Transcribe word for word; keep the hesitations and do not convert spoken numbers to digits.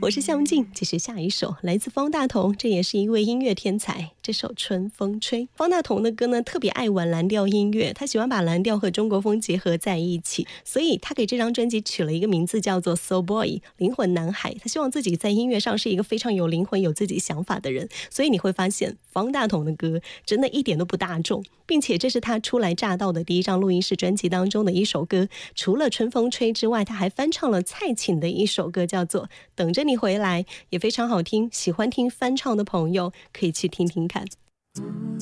我是向静，继续下一首来自方大同，这也是一位音乐天才，这首《春风吹》。方大同的歌呢，特别爱玩蓝调音乐，他喜欢把蓝调和中国风结合在一起，所以他给这张专辑取了一个名字叫做 Soul Boy 灵魂男孩。他希望自己在音乐上是一个非常有灵魂有自己想法的人，所以你会发现方大同的歌真的一点都不大众，并且这是他初来乍到的第一张录音室专辑当中的一首歌。除了春风吹之外，他还翻唱了蔡琴的一首歌叫做等着你回来，也非常好听，喜欢听翻唱的朋友可以去听听看。